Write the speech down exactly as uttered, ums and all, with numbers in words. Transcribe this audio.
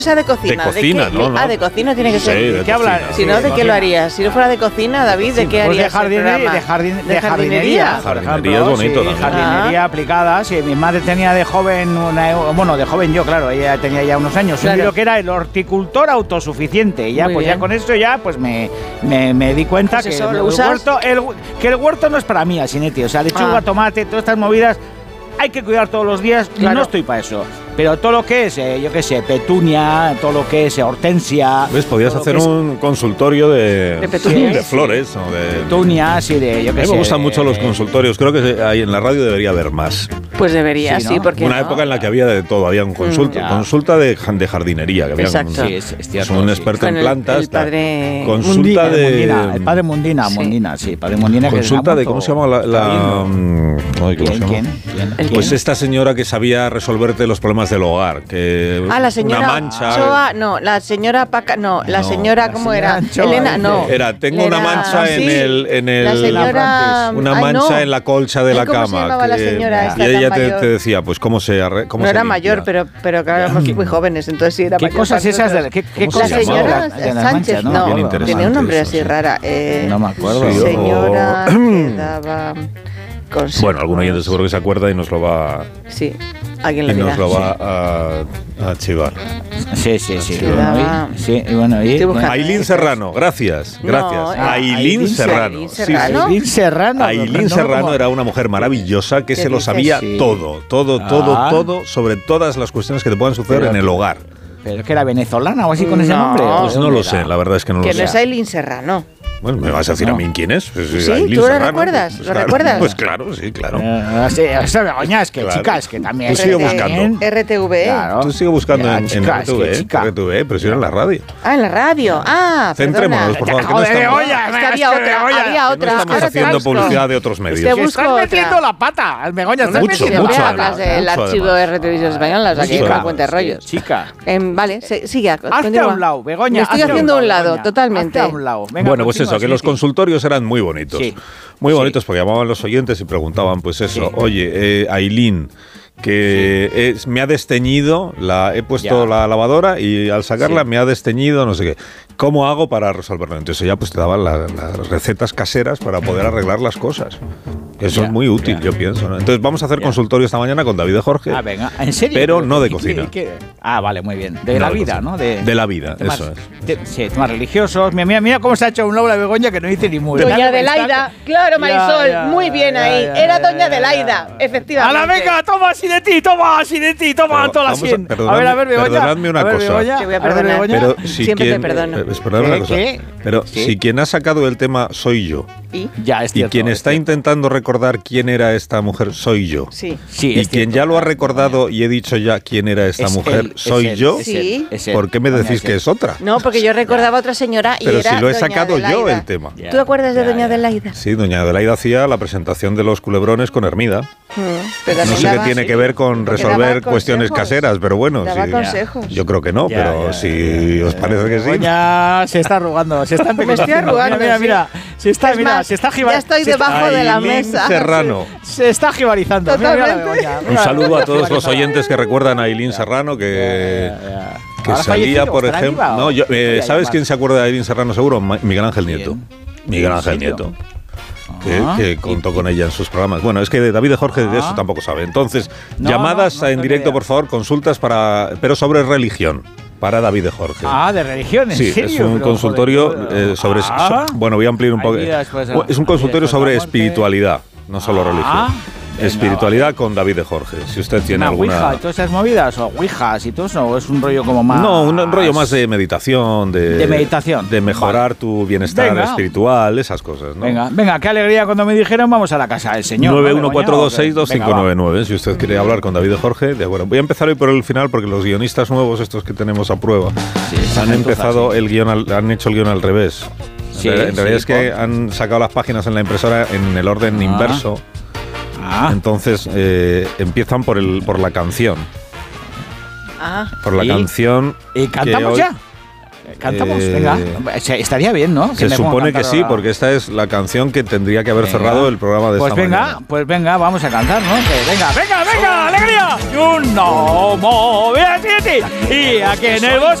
sea de cocina. De cocina, ¿De qué? ¿no? ¿no? Ah, de cocina tiene que ser. Sí, ¿De qué hablas? Si no, ¿de qué lo harías? Si no fuera de cocina, David, ¿de Sí, qué pues harías? de jardinería, el programa? de, jardin, de, ¿De jardinería. jardinería? Por Jardinería ejemplo, es bonito sí, también. jardinería Ah. aplicada. Sí, mi madre tenía de joven, una, bueno, de joven yo, claro, ella tenía ya unos años. Claro. Un libro que era el horticultor autosuficiente. Y ya, Muy pues bien. ya con esto ya, pues me, me, me di cuenta Pues que, eso, el ¿lo usas? huerto, el, que el huerto no es para mí, Asinetti. O sea, lechuga, Ah. tomate, todas estas movidas hay que cuidar todos los días. Claro. No estoy para eso. Pero todo lo que es, eh, yo qué sé, petunia, todo lo que es eh, hortensia. ¿Ves? Podías todo lo hacer que es un consultorio de, De petunias. de flores o de... petunias y de, yo A qué mí sé. me gustan de- mucho los consultorios. Creo que ahí en la radio debería haber más. Pues debería, Sí, sí, ¿no? porque Una no? época en la que había de todo. Había un consulta, ya. consulta de, jan- de jardinería. Que había Exacto. un, Sí, es, es cierto, un sí. experto Con en el- plantas. el padre Consulta Mundina, de... Mundina, el padre Mundina, Sí. Mundina, sí, padre Mundina. que Consulta era de... mucho- ¿Cómo se llama la...? la mm, ay, ¿cómo ¿Quién, se llama? quién? ¿Quién? El Pues quién. esta señora que sabía resolverte los problemas del hogar. Que Ah, la señora Una mancha... Choa, no, la señora Paca, no, la No, señora, la ¿cómo señora era? Anchoa, Elena, dice. no. Era, tengo una Era- mancha en sí, el... En el la señora... una Ay, mancha no. en la colcha de Ay, la ¿cómo cama. se llamaba la que- señora esta y ella tan te, mayor? te decía, pues cómo se arre, cómo No se era limpia. mayor, pero, pero claro, éramos muy jóvenes, entonces sí era ¿Qué mayor cosas para esas de nosotros. qué, qué ¿Cómo La cosas se llamaba? señora de las Sánchez, manchas, no, Bien tenía interesante un nombre eso, así sí. rara. Eh, No me acuerdo. Sí, yo. señora o- que daba consejos. Bueno, algún oyente seguro que se acuerda y nos lo va, Sí, alguien lo y dirá. nos lo va a, a chivar. Sí, sí, sí. Sí, bueno, daba- y- sí, y bueno, y- Estoy buscando. Ailín Serrano, gracias, No, gracias. ah, Ailín Ailín Serrano. Ailín Sí, Serrano. sí. Ailín Serrano. Ailín no, Serrano como- era una mujer maravillosa que ¿Qué se lo dices? sabía Sí. todo, todo, todo, Ah. todo sobre todas las cuestiones que te puedan suceder Pero- en el hogar. Pero que era venezolana o así con ese No. nombre. ¿o Pues de no dónde lo era? sé, la verdad es que no Que lo no sé. es Ailín Serrano. Bueno, ¿me vas a decir No. a mí quién es? Pues, Sí, Ailín ¿tú lo Serrano, recuerdas? pues ¿Lo claro, recuerdas? Pues claro, sí, claro. Eh, sí, esa Begoña, es que Claro. chicas, que también. Tú sigue que buscando. también- R T V E. Claro. Tú sigue buscando Ya, en, en chicas, R T V, que ¿eh? chica. R T V, pero si era en la radio. Ah, en la radio. Ah, Centrémonos, por favor, que no Joder, estamos, Begoña, Es que había es que otra, Begoña, había no otra. estamos Ahora te haciendo busco. publicidad de otros Te medios. busco Estás otra. metiendo la pata, Begoña. Estás Mucho, metiendo mucho, la Siempre además, pata. hablas del mucho, archivo además. de R T V Española, o sea, que Mucho, no me además. cuentes rollos. Chica. Em, vale, se- sigue. Hazte continúa. a un lado, Begoña. Me estoy hazte haciendo a un lado, Begoña. totalmente. Hazte a un lado. Venga, Bueno, pues continúa, eso, que los Siti. consultorios eran muy bonitos. Sí. Muy Sí. bonitos porque llamaban los oyentes y preguntaban, pues eso, Sí. oye, eh, Ailín, que es- me ha desteñido, la, he puesto Ya. la lavadora y al sacarla Sí. me ha desteñido, no sé qué. ¿Cómo hago para resolverlo? Entonces ya pues te daban la- las recetas caseras para poder arreglar las cosas. Eso Ya, es muy útil, ya. yo pienso, ¿no? Entonces vamos a hacer Ya. consultorio esta mañana con David de Jorge. Ah, venga, ¿en serio? Pero no de ¿qué- cocina. qué- qué? Ah, vale, muy bien. De No la de vida, cocina. ¿no? De, De la vida, temas- eso es. de- sí, temas religiosos. Mira, mira, mira cómo se ha hecho un lado la Begoña que no dice ni muy. Doña Está- Adelaida, claro, Marisol, Ya, ya, muy bien ya, ahí. ya, Era ya, Doña ya, Adelaida, ya. efectivamente. ¡Hala, venga! ¡Toma así de ti! ¡Toma así de ti! ¡Toma Pero toda la vamos a- sien! A perdonadme- ver, a ver, Begoña. perdonadme una A ver, cosa. Begoña, Te voy a ver, perdonar. Begoña. Pero si Siempre quien, te perdono. eh, perdóname una ¿Qué? cosa. ¿Qué? Pero Sí. si quien ha sacado el tema soy yo ¿Y? Ya, es y cierto, quien es está cierto. intentando recordar quién era esta mujer soy yo. Sí. Sí, y es quien cierto. ya lo ha recordado y he dicho ya quién era esta Es mujer él, es soy él, yo. es Sí. él, es él. ¿Por qué me Doña, decís es que él. es otra? No, porque yo recordaba a otra señora y Pero era si lo he Doña sacado yo Adelaida. el tema. Ya, ¿Tú te acuerdas de ya, Doña ya. Adelaida? Sí, doña Adelaida hacía la presentación de los culebrones con Hermida. Mm, pero No también sé qué daba- tiene que ver con porque resolver daba cuestiones consejos. caseras, pero bueno, Daba sí. consejos. Yo creo que no, Ya, pero ya, si ya, os ya. parece que sí. Begoña se está arrugando, se está Me estoy empequeñeciendo. arrugando, Mira, sí. mira, mira. Se está, Es mira, más, se está ya jibar- estoy se está- debajo de la Ailín mesa. Serrano. Se está jibarizando. Mira, mira la Totalmente. Begoña, Un mira la saludo a Begoña todos los jibarizada. oyentes que recuerdan a Ailín Serrano, que, Ya, ya, ya. que ¿Ahora salía, fallecido? por ¿Estará ejemplo... viva o- No, yo, eh, Ya, ¿sabes ya, quién va. se acuerda de Ailín Serrano seguro? Ma- Miguel Ángel ¿Quién? Nieto. Miguel ¿En Ángel serio? Nieto. Que, Ah. que contó con ella en sus programas. Bueno, es que de David de Jorge de Ah. eso tampoco sabe. Entonces, No, llamadas no, no en tengo directo, idea. por favor, consultas para, pero sobre religión, para David de Jorge. Ah, de religión, ¿en Sí, serio? es un Pero, consultorio joder, eh, sobre... ah. so- bueno, voy a ampliar un Hay poco. vida después de- Es un hay consultorio vida después de sobre la muerte. espiritualidad, no solo Ah, religión. venga, Espiritualidad con David de Jorge. Si usted tiene ¿Una alguna... ouija y todas esas movidas? ¿O ouijas y todo eso? ¿O es un rollo como más...? No, un rollo más de meditación, de, De meditación. de mejorar tu bienestar Venga. espiritual, esas cosas, ¿no? Venga, venga, qué alegría cuando me dijeron vamos a la casa del señor. nueve ¿no, uno Begoña? cuatro dos seis dos Venga, cinco va. nueve nueve. Si usted quiere hablar con David de Jorge, de acuerdo. Voy a empezar hoy por el final porque los guionistas nuevos, estos que tenemos a prueba, Sí, esa han gentuza, empezado sí. el guión, al- han hecho el guión al revés. Sí, en realidad sí, es que por- han sacado las páginas en la impresora en el orden Ah. inverso. Ah, Entonces eh, empiezan por el por la canción. Ah, Por la ¿Y? canción. ¿Y que cantamos hoy- ya? ¿Cantamos? Eh, Venga. Estaría bien, ¿no? Se me supone que sí, ahora. porque esta es la canción que tendría que haber Venga. cerrado el programa de Pues esta venga, mañana. pues venga, vamos a cantar, ¿no? Que venga, venga, venga, alegría. Y un no moviacity. Y aquí en el bosque